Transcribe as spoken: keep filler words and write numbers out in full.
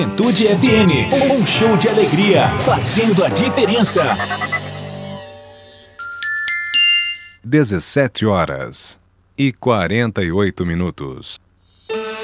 Juventude F M, um show de alegria, fazendo a diferença. dezessete horas e quarenta e oito minutos.